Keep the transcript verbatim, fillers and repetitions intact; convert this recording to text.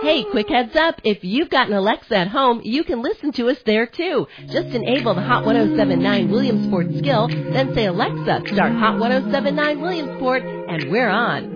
Hey, quick heads up, if you've got an Alexa at home, you can listen to us there too. Just enable the Hot ten seventy-nine Williamsport skill, then say, Alexa, start Hot ten seventy-nine Williamsport, and we're on.